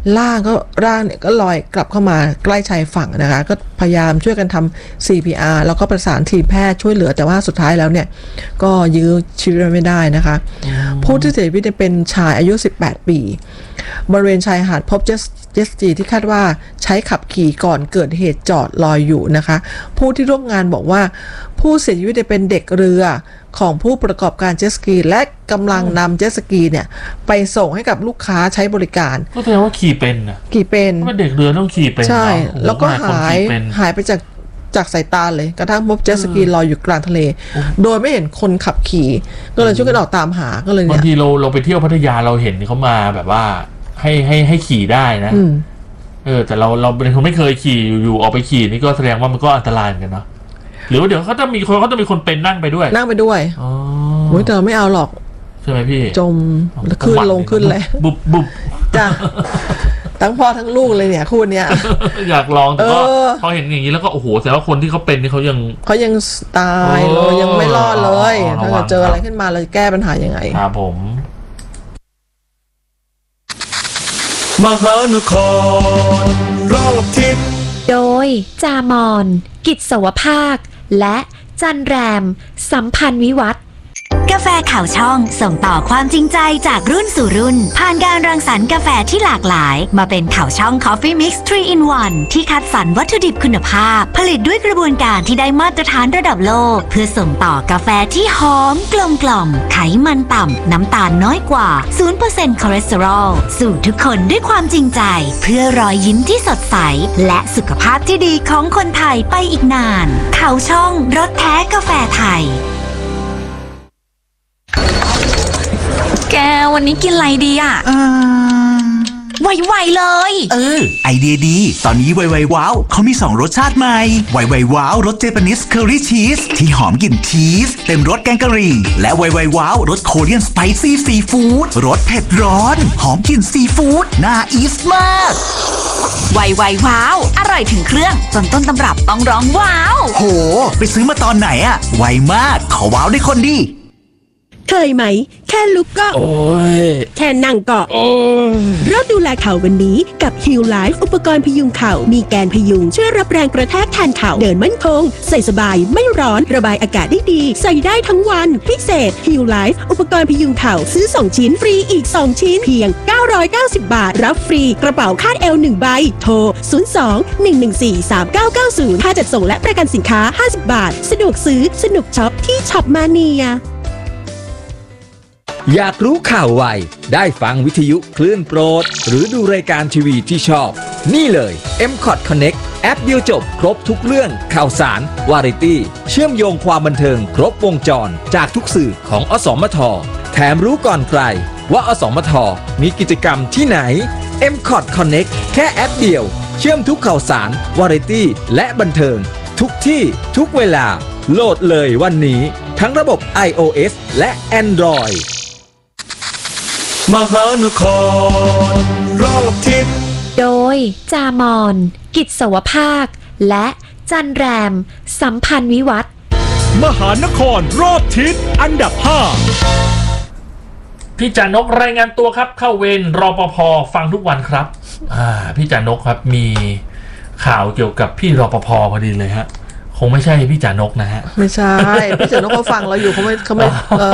ร่างเนี่ยก็ลอยกลับเข้ามาใกล้ชายฝั่งนะคะก็พยายามช่วยกันทำ CPR แล้วก็ประสานทีมแพทย์ช่วยเหลือแต่ว่าสุดท้ายแล้วเนี่ยก็ยื้อชีวิตไม่ได้นะคะผู้ที่เสียชีวิตเป็นชายอายุ18 ปีบริเวณชายหาดพบเจ็ตสกีที่คาดว่าใช้ขับขี่ก่อนเกิดเหตุจอดลอยอยู่นะคะผู้ที่ร่วมงานบอกว่าผู้เสียชีวิตเป็นเด็กเรือของผู้ประกอบการเจ็ตสกีและกำลังนำเจ็ตสกีเนี่ยไปส่งให้กับลูกค้าใช้บริการก็แสดงว่าขี่เป็นเด็กเรือต้องขี่เป็นใช่แล้วก็หายไปจากสายตาเลยกระทั่งพบเจ็ตสกีลอยอยู่กลางทะเลโดยไม่เห็นคนขับขี่ก็เลยช่วยกันออกตามหาก็เลยเนี่ยบางทีเราไปเที่ยวพัทยาเราเห็นเขามาแบบว่าให้ขี่ได้นะแต่เราเป็นคนไม่เคยขี่อยู่ออกไปขี่นี่ก็แสดงว่ามันก็อันตรายเหมือนกันเนาะหรือว่าเดี๋ยวเขาจะมีคนเป็นนั่งไปด้วยอ๋อแต่ไม่เอาหรอกใช่ไหมพี่จมขึ้นลงขึ้นเลยบุบจ้ะทั้งพ่อทั้งลูกเลยเนี่ยคู่เนี้ยอยากลองแต่ก็พอเห็นอย่างนี้แล้วก็โอ้โหแต่ว่าคนที่เขาเป็นนี่เขายังตายเลยยังไม่รอดเลยถ้าเจออะไรขึ้นมาเราจะแก้ปัญหายังไงครับผมมหานครรอบทิศโดยจามอนกิจสวภาคและจันแรมสัมพันธ์วิวัฒน์กาแฟข่าวช่องส่งต่อความจริงใจจากรุ่นสู่รุ่นผ่านการรังสรรค์กาแฟที่หลากหลายมาเป็นข่าวช่อง Coffee Mix 3 in 1 ที่คัดสรรวัตถุดิบคุณภาพผลิตด้วยกระบวนการที่ได้มาตรฐานระดับโลกเพื่อส่งต่อกาแฟที่หอมกลมกล่อมไขมันต่ำน้ำตาลน้อยกว่า 0% คอเลสเตอรอลสู่ทุกคนด้วยความจริงใจเพื่อรอยยิ้มที่สดใสและสุขภาพที่ดีของคนไทยไปอีกนานข่าวช่องรสแท้กาแฟไทยแกวันนี้กินอะไรดีอ่ะไวๆเลยไอเดียดีตอนนี้ไวว้าวเขามี2รสชาติใหม่ไวว้าวรสเจแปนิสเคอรี่ชีสที่หอมกลิ่นชีสเต็มรสแกงกะหรี่และไวว้าวรสโคเรียนสไปซี่ซีฟู้ดรสเผ็ดร้อนหอมกลิ่นซีฟู้ดน่าอีสมากไวว้าวอร่อยถึงเครื่องจนต้นตำรับต้องร้องว้าวโหไปซื้อมาตอนไหนอะไวมากขอว้าวได้คนดีเคยไหมแค่ลุกก็โอ้ยแค่นั่งก็โอ้ยเริ่มดูแลเข่าวันนี้กับ Heal Life อุปกรณ์พยุงเข่ามีแกนพยุงช่วยรับแรงกระแทกแทนเข่าเดินมั่นคงใส่สบายไม่ร้อนระบายอากาศได้ดีใส่ได้ทั้งวันพิเศษ Heal Life อุปกรณ์พยุงเข่าซื้อ2ชิ้นฟรีอีก2ชิ้นเพียง990 บาทรับฟรีกระเป๋าคาดเอว1ใบโทร02-114-3990ค่าจัดส่งและประกันสินค้า50 บาทสะดวกซื้อสนุกช็อปที่ช็อปมาเนียอยากรู้ข่าวไวได้ฟังวิทยุคลื่นโปรดหรือดูรายการทีวีที่ชอบนี่เลย MCOT Connect แอปเดียวจบครบทุกเรื่องข่าวสารวาไรตี้เชื่อมโยงความบันเทิงครบวงจรจากทุกสื่อของอสมทแถมรู้ก่อนใครว่าอสมทมีกิจกรรมที่ไหน MCOT Connect แค่แอปเดียวเชื่อมทุกข่าวสารวาไรตี้และบันเทิงทุกที่ทุกเวลาโหลดเลยวันนี้ทั้งระบบ iOS และ Android มหานครรอบทิศโดยจามอนกิจสวภาคและจันแรมสัมพันธ์วิวัฒน์มหานครรอบทิศอันดับ 5พี่จานกรายงานตัวครับเข้าเวรรปภ.ฟังทุกวันครับพี่จานกครับมีข่าวเกี่ยวกับพี่รปภ.พอดีเลยฮะคงไม่ใช่พี่จานกนะฮะไม่ใช่พี่จานกเขาฟังเราอยู่เขาไม่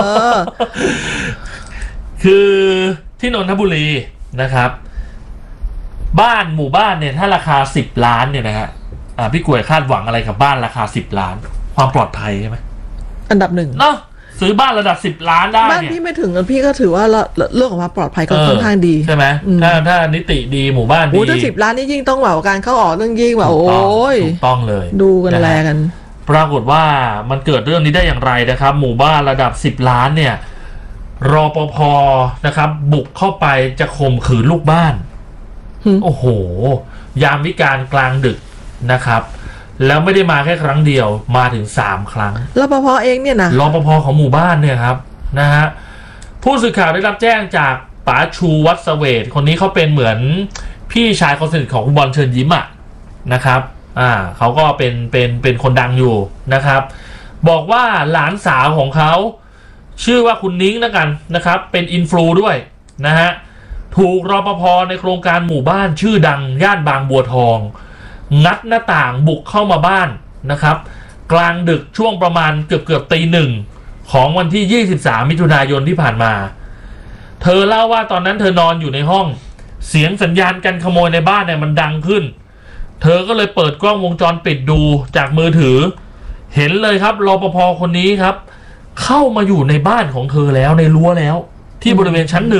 คือที่นนทบุรีนะครับหมู่บ้านเนี่ยถ้าราคา10 ล้านเนี่ยนะฮะพี่กวยคาดหวังอะไรกับบ้านราคา10 ล้านความปลอดภัยใช่ไหมอันดับ1 เนาะซื้อบ้านระดับ10 ล้านได้บ้านพี่ไม่ถึงพี่ก็ถือว่าเรื่องของความปลอดภัยก็ค่อนข้างดีใช่ไหมถ้านิติดีหมู่บ้านดีถ้า10 ล้านนี่ยิ่งต้องแบบการเข้าออกต้องยิ่งแบบโอ้ยถูกต้องเลยดูกันแลกันปรากฏว่ามันเกิดเรื่องนี้ได้อย่างไรนะครับหมู่บ้านระดับ10 ล้านเนี่ยรปภ.นะครับบุกเข้าไปจะข่มขืนลูกบ้านโอ้โหยามวิกาลกลางดึกนะครับแล้วไม่ได้มาแค่ครั้งเดียวมาถึง3 ครั้งรปภ.เองเนี่ยนะรปภ.ของหมู่บ้านเนี่ยครับนะฮะผู้สื่อข่าวได้รับแจ้งจากป๋าชูวัดเสวตคนนี้เขาเป็นเหมือนพี่ชายคนสนิทของคุณบอลเชิญยิ้มอ่ะนะครับเขาก็เป็นคนดังอยู่นะครับบอกว่าหลานสาวของเขาชื่อว่าคุณนิ้งแล้วกันนะครับเป็นอินฟลูด้วยนะฮะถูกรปภในโครงการหมู่บ้านชื่อดังย่านบางบัวทองงัดหน้าต่างบุกเข้ามาบ้านนะครับกลางดึกช่วงประมาณเกือบตี 1ของวันที่23มิถุนายนที่ผ่านมาเธอเล่าว่าตอนนั้นเธอนอนอยู่ในห้องเสียงสัญญาณการขโมยในบ้านเนี่ยมันดังขึ้นเธอก็เลยเปิดกล้องวงจรปิดดูจากมือถือเห็นเลยครับรปภคนนี้ครับเข้ามาอยู่ในบ้านของเธอแล้วในรั้วแล้วที่บริเวณชั้น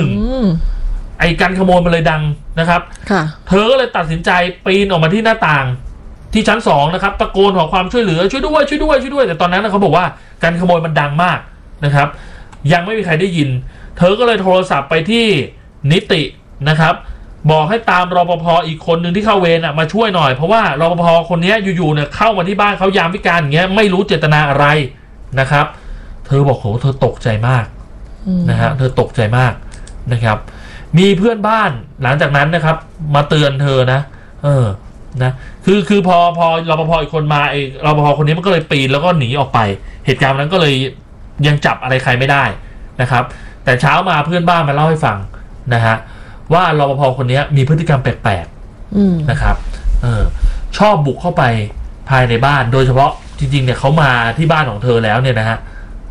1ไอ้การขโมยมันเลยดังนะครับเธอก็เลยตัดสินใจปีนออกมาที่หน้าต่างที่ชั้น2นะครับตะโกนขอความช่วยเหลือช่วยด้วยแต่ตอนนั้นเขาบอกว่าการขโมยมันดังมากนะครับยังไม่มีใครได้ยินเธอก็เลยโทรศัพท์ไปที่นิตินะครับบอกให้ตามรปภอีกคนหนึ่งที่เข้าเวรมาช่วยหน่อยเพราะว่ารปภคนนี้อยู่ๆเนี่ยเข้ามาที่บ้านเขายามวิกาลอย่างเงี้ยไม่รู้เจตนาอะไรนะครับเธอบอกโหเธอตกใจมากนะฮะเธอตกใจมากนะครับมีเพื่อนบ้านหลังจากนั้นนะครับมาเตือนเธอนะนะคือพอรปภอีกคนมาไอ้รปภคนนี้มันก็เลยปีนแล้วก็หนีออกไปเหตุการณ์นั้นก็เลยยังจับอะไรใครไม่ได้นะครับแต่เช้ามาเพื่อนบ้านมาเล่าให้ฟังนะฮะว่ารปภคนนี้มีพฤติกรรมแปลกๆนะครับชอบบุกเข้าไปภายในบ้านโดยเฉพาะจริงๆเนี่ยเขามาที่บ้านของเธอแล้วเนี่ยนะฮะ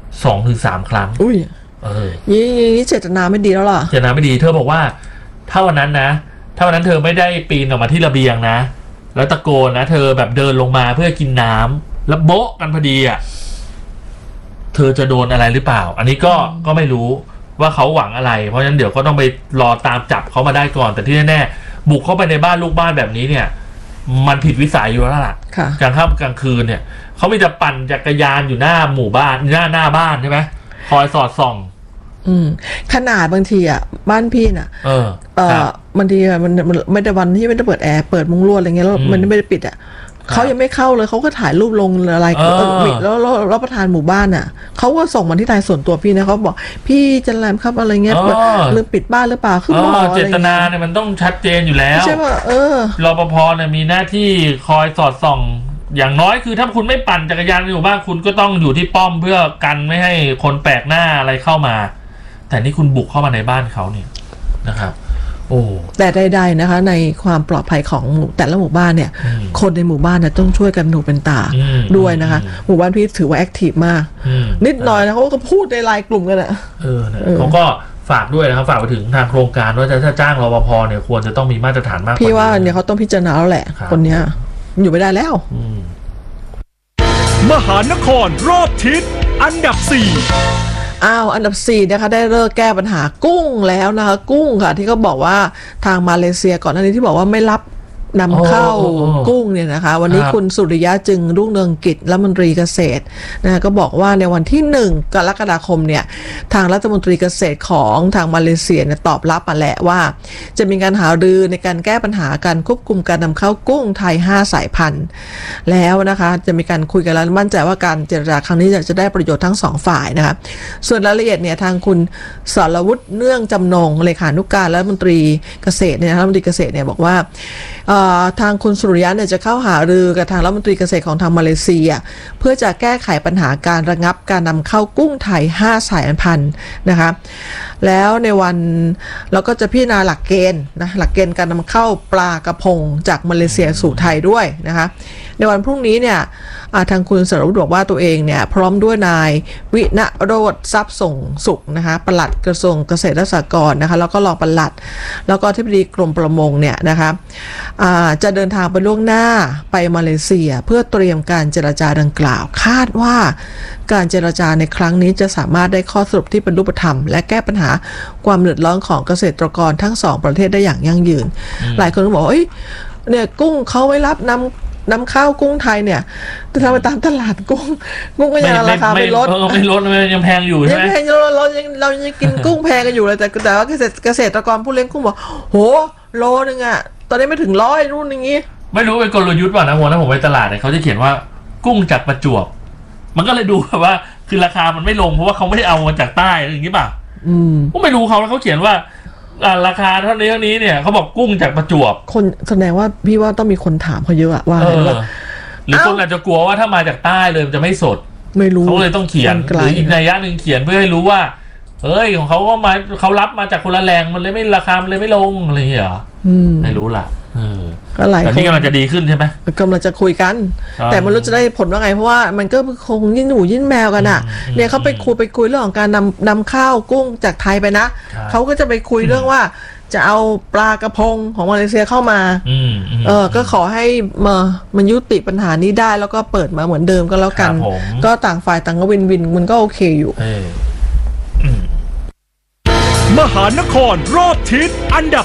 2-3 ครั้งนี่เจตนาไม่ดีแล้วล่ะเจตนาไม่ดีเธอบอกว่าถ้าวันนั้นเธอไม่ได้ปีนออกมาที่ระเบียงนะแล้วตะโกนนะเธอแบบเดินลงมาเพื่อกินน้ำแล้วโบ๊ะกันพอดีอ่ะเธอจะโดนอะไรหรือเปล่าอันนี้ก็ไม่รู้ว่าเขาหวังอะไรเพราะฉะนั้นเดี๋ยวก็ต้องไปรอตามจับเขามาได้ก่อนแต่ที่แน่ๆบุกเข้าไปในบ้านลูกบ้านแบบนี้เนี่ยมันผิดวิสัยอยู่แล้วล่ะกลางค่ำกลางคืนเนี่ยเขามีแต่ปั่นจักรยานอยู่หน้าหมู่บ้านหน้าบ้านใช่ไหมคอยสอดส่องขนาดบางทีอ่ะบ้านพี่น่ะบางทีมันไม่ได้วันที่ไม่ได้เปิดแอร์เปิดมุ้งลวดอะไรเงี้ยแล้วมันไม่ได้ปิดอ่ะเขายังไม่เข้าเลยเขาก็ถ่ายรูปลงอะไรแล้วรับประทานหมู่บ้านอ่ะเขาก็ส่งมาที่ไลน์ส่วนตัวพี่นะเขาบอกพี่จันแรมครับอะไรเงี้ยลืมปิดบ้านหรือเปล่าคือเจตนาเนี่ยมันต้องชัดเจนอยู่แล้วใช่ป่ะรปภเนี่ยมีหน้าที่คอยสอดส่องอย่างน้อยคือถ้าคุณไม่ปั่นจักรยานอยู่บ้านคุณก็ต้องอยู่ที่ป้อมเพื่อกันไม่ให้คนแปลกหน้าอะไรเข้ามาแต่นี่คุณบุกเข้ามาในบ้านเขาเนี่ยนะครับแต่ใดๆนะคะในความปลอดภัยของแต่ละหมู่บ้านเนี่ยคนในหมู่บ้านเนี่ยต้องช่วยกันหนูเป็นตาด้วยนะคะหมู่บ้านพี่ถือว่าแอคทีฟมากนิดหน่อยนะเขาก็พูดในไลน์กลุ่มกันอ่ะเขาก็ฝากด้วยนะครับฝากไปถึงทางโครงการว่าถ้าจ้างรปภเนี่ยควรจะต้องมีมาตรฐานมากพี่ว่าเนี่ยเขาต้องพิจารณาแล้วแหละคนเนี้ยอยู่ไม่ได้แล้วมหานครรอบทิศอันดับ 4 อันดับ4นะคะได้เลิกแก้ปัญหากุ้งแล้วนะคะกุ้งค่ะที่เขาบอกว่าทางมาเลเซียก่อนหน้านี้ที่บอกว่าไม่รับนำเข้ากุ้งเนี่ยนะคะวันนี้คุณสุริยะจึงรุ่งเรืองกิจรัฐมนตรีเกษตรนะก็บอกว่าในวันที่1กรกฎาคมเนี่ยทางรัฐมนตรีเกษตรของทางมาเลเซียเนี่ยตอบรับมาแล้วว่าจะมีการหารือในการแก้ปัญหาการควบคุมการนำเข้ากุ้งไทย5สายพันธุ์แล้วนะคะจะมีการคุยกันแล้วมั่นใจว่าการเจรจาครั้งนี้จะได้ประโยชน์ทั้ง2ฝ่ายนะคะส่วนรายละเอียดเนี่ยทางคุณสรวุฒิเนื่องจำนงเลขานุการรัฐมนตรีเกษตรเนี่ยรัฐมนตรีเกษตรเนี่ยบอกว่าทางคุณสุริยะเนี่ยจะเข้าหารือกับทางรัฐมนตรีเกษตรของทางมาเลเซียเพื่อจะแก้ไขปัญหาการระงับการนำเข้ากุ้งไทย5สายพันธุ์นะคะแล้วในวันเราก็จะพิจารณาหลักเกณฑ์นะหลักเกณฑ์การนำเข้าปลากระพงจากมาเลเซียสู่ไทยด้วยนะคะในวันพรุ่งนี้เนี่ยทางคุณสรวุฒิบอกว่าตัวเองเนี่ยพร้อมด้วยนายวิณโรจน์ทรัพย์ส่งสุขนะคะปลัดกระทรวงเกษตรและสหกรณ์นะคะแล้วก็รองปลัดแล้วก็อธิบดีกรมประมงเนี่ยนะคะจะเดินทางไปล่วงหน้าไปมาเลเซียเพื่อเตรียมการเจรจาดังกล่าวคาดว่าการเจรจาในครั้งนี้จะสามารถได้ข้อสรุปที่เป็นรูปธรรมและแก้ปัญหาความเดือดร้อนของเกษตรกรทั้ง2ประเทศได้อย่างยั่งยืนหลายคนก็บอกว่าเนี่ยกุ้งเขาไม่รับนำข้าวกุ้งไทยเนี่ยแต่ทำไปตามตลาดกุ้งก็ยังราคาไม่ลดยังแพงอยู่ใช่ไหมยังแพงเรายังกินกุ้งแพงกันอยู่เลยแต่ว่าเกษตรกรผู้เลี้ยงกุ้งบอกโหโลนึงอ่ะตอนนี้ไม่ถึง100รุ่นอย่างงี้ไม่รู้เป็นกลยุทธ์ป่ะนะผมไปตลาดเนี่ยเขาจะเขียนว่ากุ้งจากประจวบมันก็เลยดูแบบว่าคือราคามันไม่ลงเพราะว่าเขาไม่ได้เอามาจากใต้อย่างนี้ป่ะก็ไม่รู้เขาแล้วเขาเขียนว่าราคาเท่านี้เนี่ยเขาบอกกุ้งจากประจวบคนแสดงว่าพี่ว่าต้องมีคนถามเขาเยอะว่าหรือคนอาจจะกลัวว่าถ้ามาจากใต้เลยมันจะไม่สดไม่รู้เขาเลยต้องเขียนหรืออีกนัยยะนึงเขียนเพื่อให้รู้ว่าเอ้ยของเขาก็มาเขารับมาจากคนละแรงมันเลยไม่ราคามันเลยไม่ลงอะไรอย่างเงี้ยเหรอไม่รู้ล่ะก็หลายคนแต่นี่กำลังจะดีขึ้นใช่ไหมกำลังจะคุยกันแต่มันรู้จะได้ผลว่าไงเพราะว่ามันก็คงยิ่งหนูยิ่งแมวกันอ่ะเนี่ยเขาไปคุยเรื่องของการนำข้าวกุ้งจากไทยไปนะเขาก็จะไปคุยเรื่องว่าจะเอาปลากระพงของมาเลเซียเข้ามาก็ขอให้มันยุติปัญหานี้ได้แล้วก็เปิดมาเหมือนเดิมก็แล้วกันก็ต่างฝ่ายต่างก็วินมันก็โอเคอยู่มหานครรอบทิศอันดับ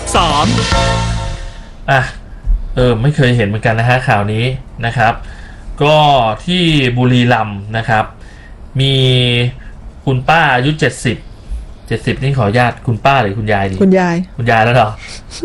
3 ไม่เคยเห็นเหมือนกันนะฮะข่าวนี้นะครับก็ที่บุรีรัมย์นะครับมีคุณป้าอายุ70นี่ขออนุญาตคุณป้าหรือคุณยายดีคุณยายแล้วเหรอ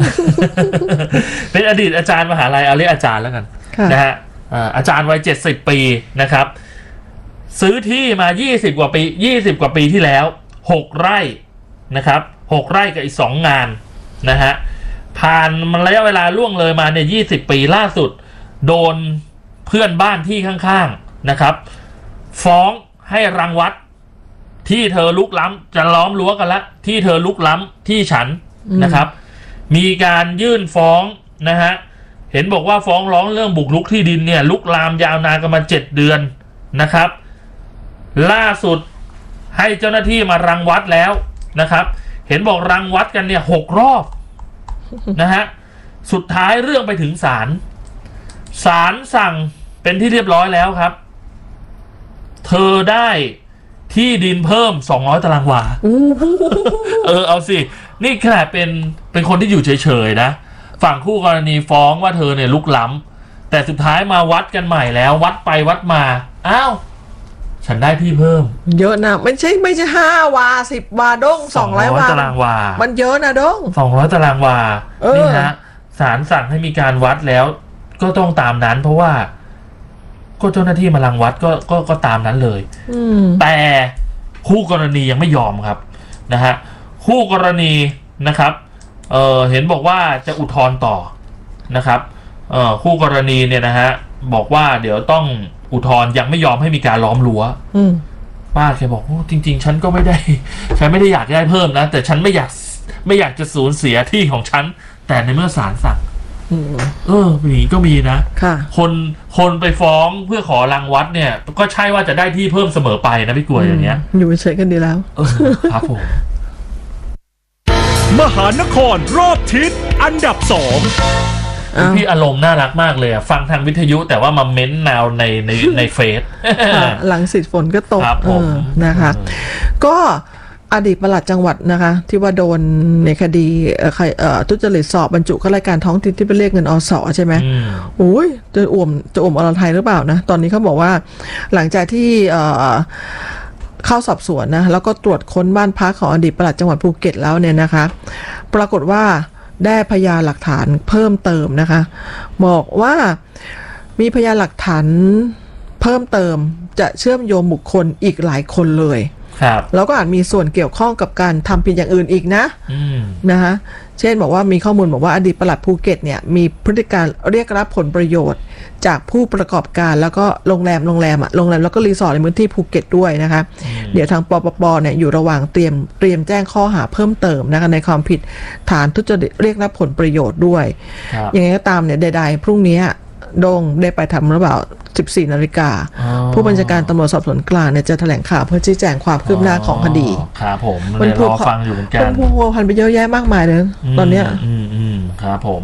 เป็นอดีตอาจารย์มหาลัยเอาเรียกอาจารย์แล้วกันนะฮะอาจารย์วัย70ปีนะครับซื้อที่มา20กว่าปีที่แล้ว6ไร่นะครับ6ไร่กับอีก2งานนะฮะผ่านระยะเวลาล่วงเลยมาเนี่ย20ปีล่าสุดโดนเพื่อนบ้านที่ข้างๆนะครับฟ้องให้รังวัดที่เธอลุกล้ำจะล้อมรั้วกันละที่เธอลุกล้ำที่ฉันนะครับมีการยื่นฟ้องนะฮะเห็นบอกว่าฟ้องร้องเรื่องบุกรุกที่ดินเนี่ยลุกลามยาวนานกันมา7เดือนนะครับล่าสุดให้เจ้าหน้าที่มารังวัดแล้วนะครับเห็นบอกรังวัดกันเนี่ย6รอบนะฮะสุดท้ายเรื่องไปถึงศาลสั่งเป็นที่เรียบร้อยแล้วครับเธอได้ที่ดินเพิ่ม200ตารางวาเอาสินี่ขนาดเป็นคนที่อยู่เฉยๆนะฝั่งคู่กรณีฟ้องว่าเธอเนี่ยลุกล้ำแต่สุดท้ายมาวัดกันใหม่แล้ววัดไปวัดมาอ้าวฉันได้ที่เพิ่มเยอะนะไม่ใช่5 วา 10 วาด้ง200 วาตารางวามันเยอะนะด้ง 200ตารางวานี่ฮะศาลสั่งให้มีการวัดแล้วก็ต้องตามนั้นเพราะว่าก็เจ้าหน้าที่มารังวัดก็ตามนั้นเลยแต่คู่กรณียังไม่ยอมครับนะฮะคู่กรณีนะครับเห็นบอกว่าจะอุทธรณ์ต่อนะครับคู่กรณีเนี่ยนะฮะบอกว่าเดี๋ยวต้องอุทธรณ์ยังไม่ยอมให้มีการล้อมรั้วป้าแกบอกจริงๆฉันก็ไม่ได้ฉันไม่ได้อยากได้เพิ่มนะแต่ฉันไม่อยากจะสูญเสียที่ของฉันแต่ในเมื่อศาลสั่งอย่างนี้ก็มีนะคนไปฟ้องเพื่อขอรังวัดเนี่ยก็ใช่ว่าจะได้ที่เพิ่มเสมอไปนะพี่กล้วยอย่างเงี้ยอยู่เฉยกันดีแล้วครับผมมหานครรอบทิศอันดับ2 พี่อารมณ์น่ารักมากเลยฟังทางวิทยุแต่ว่ามาเม้นแนวในเฟซหลังสิฝนก็ตกนะคะก็อดีตปลัดจังหวัดนะคะที่ว่าโดนในคดีทุจริตสอบบรรจุข้ารายการท้องถิ่นที่ไปเรียกเงินอส.ใช่ไหมโอ้ยจะอ่วมอรไทยหรือเปล่านะตอนนี้เขาบอกว่าหลังจากที่เข้าสอบสวนนะแล้วก็ตรวจค้นบ้านพักของอดีตปลัดจังหวัดภูเก็ตแล้วเนี่ยนะคะปรากฏว่าได้พยานหลักฐานเพิ่มเติมนะคะบอกว่ามีพยานหลักฐานเพิ่มเติมจะเชื่อมโยงบุคคลอีกหลายคนเลยแล้วก็อาจมีส่วนเกี่ยวข้องกับการทำผิดอย่างอื่นอีกนะนะคะเช่นบอกว่ามีข้อมูลบอกว่าอดีตปลัดภูเก็ตเนี่ยมีพฤติการเรียกรับผลประโยชน์จากผู้ประกอบการแล้วก็โรงแรมแล้วก็รีสอร์ทในพื้นที่ภูเก็ตด้วยนะคะเดี๋ยวทางปปปเนี่ยอยู่ระหว่างเตรียมแจ้งข้อหาเพิ่มเติมนะคะในความผิดฐานทุจริตเรียกรับผลประโยชน์ด้วยยังไงก็ตามเนี่ยใดๆพรุ่งนี้โด่งได้ไปทำหรือเปล่า 14 นาฬิกาผู้บัญชาการตำรวจสอบสวนกลางเนี่ยจะแถลงข่าวเพื่อชี้แจงความคืบหน้าของคดีครับผมรอฟังอยู่เหมือนกันพัวพันไปเยอะแยะมากมายเลยตอนเนี้ยครับผม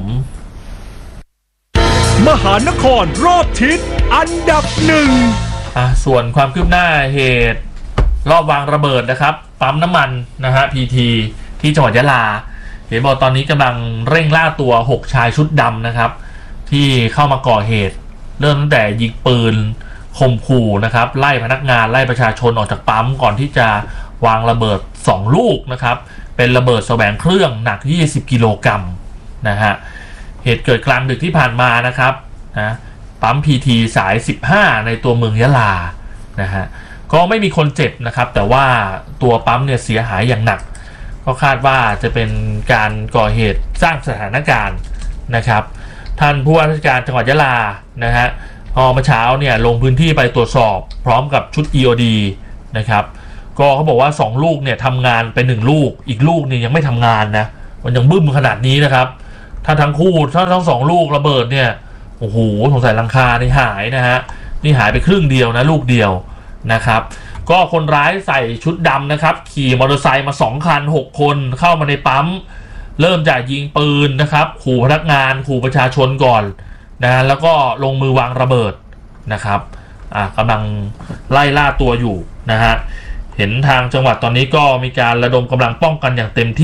มหานครรอบทิศอันดับ1 ส่วนความคืบหน้าเหตุรอบวางระเบิดนะครับปั๊มน้ำมันนะฮะ PT ที่จังหวัดยะลาเห็นบอกตอนนี้กำลังเร่งล่าตัว6ชายชุดดำนะครับที่เข้ามาก่อเหตุเริ่มตั้งแต่ยิงปืนข่มขู่นะครับไล่พนักงานไล่ประชาชนออกจากปั๊มก่อนที่จะวางระเบิด2ลูกนะครับเป็นระเบิดแสวงเครื่องหนัก20กิโลกรัมนะฮะเหตุเกิดกลางดึกที่ผ่านมานะครับนะปั๊ม PT สาย15ในตัวเมืองยะลานะฮะก็ไม่มีคนเจ็บนะครับแต่ว่าตัวปั๊มเนี่ยเสียหายอย่างหนักก็คาดว่าจะเป็นการก่อเหตุสร้างสถานการณ์นะครับท่านผู้ว่าราชการจังหวัดยะลานะฮะเมื่อเช้าเนี่ยลงพื้นที่ไปตรวจสอบพร้อมกับชุด EOD นะครับก็เขาบอกว่า2ลูกเนี่ยทำงานไป1ลูกอีกลูกเนี่ยยังไม่ทำงานนะมันยังบึ้มขนาดนี้นะครับถ้าทั้ง2ลูกระเบิดเนี่ยโอ้โหสงสัยหลังคานี่หายนะฮะนี่หายไปครึ่งเดียวนะลูกเดียวนะครับก็คนร้ายใส่ชุดดำนะครับขี่มอเตอร์ไซค์มา2คัน6คนเข้ามาในปั๊มเริ่มจากยิงปืนนะครับขู่พนักงานขู่ประชาชนก่อนนะแล้วก็ลงมือวางระเบิดนะครับกำลังไล่ล่าตัวอยู่นะฮะเห็นทางจังหวัดตอนนี้ก็มีการระดมกำลังป้องกันอย่างเต็มที่